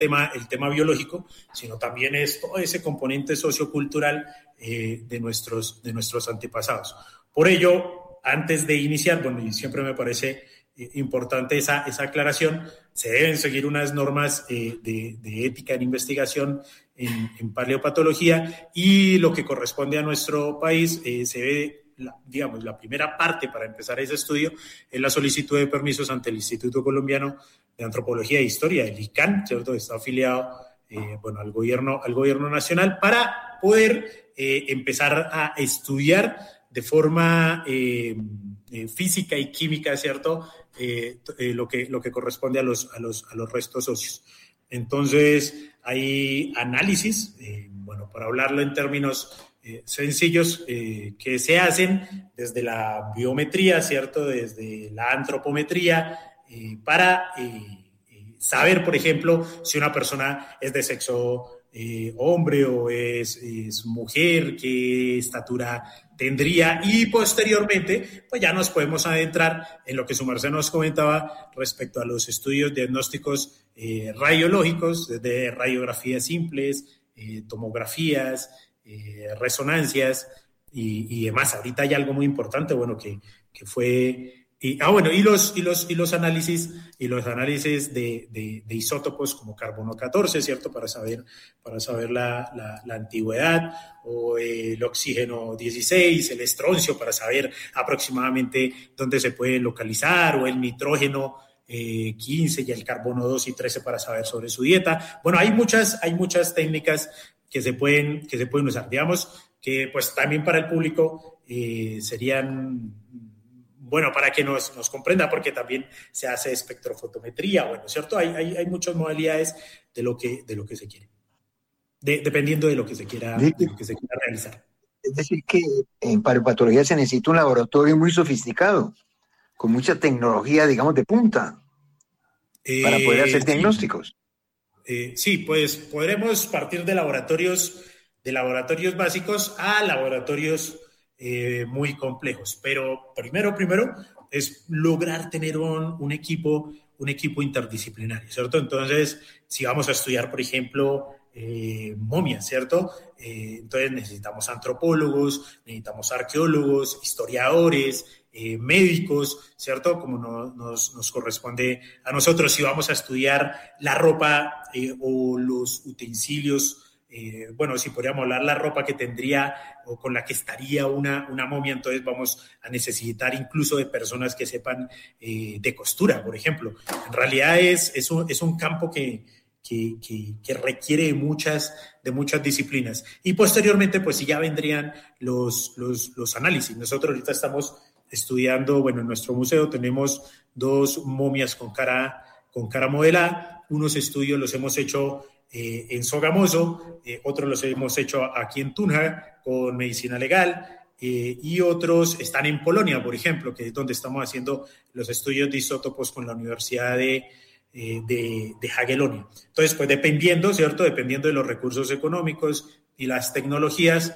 el tema biológico, sino también es todo ese componente sociocultural de nuestros antepasados. Por ello, antes de iniciar, bueno, y siempre me parece importante esa aclaración, se deben seguir unas normas de ética en investigación en paleopatología, y lo que corresponde a nuestro país se ve, la primera parte para empezar ese estudio es la solicitud de permisos ante el Instituto Colombiano de Antropología e Historia, el ICANN, ¿cierto? Está afiliado al gobierno nacional, para poder empezar a estudiar de forma física y química, ¿cierto? Lo que corresponde a los restos óseos. Entonces, hay análisis, para hablarlo en términos sencillos, que se hacen desde la biometría, ¿cierto? Desde la antropometría, para saber, por ejemplo, si una persona es de sexo hombre o es mujer, qué estatura tendría, y posteriormente pues ya nos podemos adentrar en lo que su merced nos comentaba respecto a los estudios diagnósticos radiológicos, desde radiografías simples, tomografías, resonancias y demás. Ahorita hay algo muy importante, que fue... Y los análisis de isótopos como carbono 14, ¿cierto? Para saber la antigüedad, o el oxígeno 16, el estroncio, para saber aproximadamente dónde se puede localizar, o el nitrógeno 15 y el carbono 2 y 13 para saber sobre su dieta. Bueno, hay muchas técnicas que se pueden usar. Digamos que pues también para el público serían... para que nos comprenda, porque también se hace espectrofotometría, ¿cierto? Hay muchas modalidades de lo que se quiere, dependiendo de lo que se quiera realizar. Es decir, que en paleopatología se necesita un laboratorio muy sofisticado, con mucha tecnología, digamos, de punta, para poder hacer diagnósticos. Sí, pues podremos partir de laboratorios básicos a laboratorios muy complejos, pero primero es lograr tener un equipo interdisciplinario, ¿cierto? Entonces, si vamos a estudiar, por ejemplo, momias, ¿cierto? Entonces necesitamos antropólogos, necesitamos arqueólogos, historiadores, médicos, ¿cierto? Como nos corresponde a nosotros. Si vamos a estudiar la ropa o los utensilios, si podríamos hablar la ropa que tendría o con la que estaría una momia, entonces vamos a necesitar incluso de personas que sepan de costura, por ejemplo. En realidad es un campo que requiere de muchas disciplinas. Y posteriormente, pues sí, ya vendrían los análisis. Nosotros ahorita estamos estudiando, en nuestro museo tenemos 2 momias con cara modelada. Unos estudios los hemos hecho en Sogamoso, otros los hemos hecho aquí en Tunja con medicina legal, y otros están en Polonia, por ejemplo, que es donde estamos haciendo los estudios de isótopos con la Universidad de Jagiellonia. Entonces, pues dependiendo, ¿cierto? Dependiendo de los recursos económicos y las tecnologías,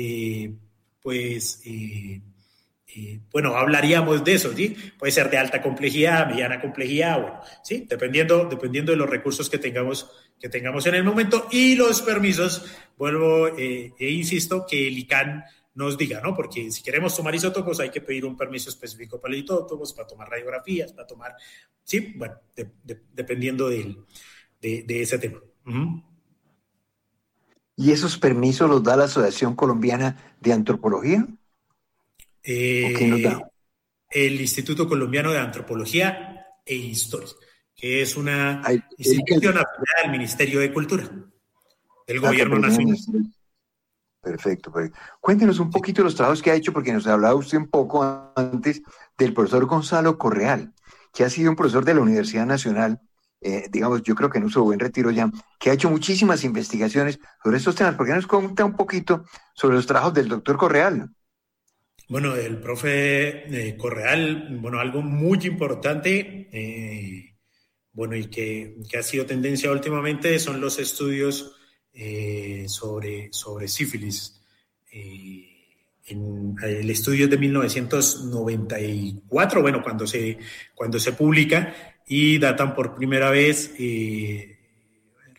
hablaríamos de eso, ¿sí? Puede ser de alta complejidad, mediana complejidad, ¿sí? Dependiendo de los recursos que tengamos en el momento, y los permisos, vuelvo insisto, que el ICANN nos diga, ¿no? Porque si queremos tomar isótopos hay que pedir un permiso específico para isótopos, para tomar radiografías, para tomar, sí, dependiendo de ese tema. Uh-huh. ¿Y esos permisos los da la Asociación Colombiana de Antropología? ¿Quién los da? El Instituto Colombiano de Antropología e Historia, que es una institución afiliada al Ministerio de Cultura del Gobierno Nacional. Perfecto. Cuéntenos un poquito los trabajos que ha hecho, porque nos hablaba usted un poco antes del profesor Gonzalo Correal, que ha sido un profesor de la Universidad Nacional, yo creo que en uso buen retiro ya, que ha hecho muchísimas investigaciones sobre estos temas. ¿Por qué nos cuenta un poquito sobre los trabajos del doctor Correal? Bueno, el profe Correal, algo muy importante, y que ha sido tendencia últimamente, son los estudios sobre sífilis. En el estudio de 1994, cuando se publica, y datan por primera vez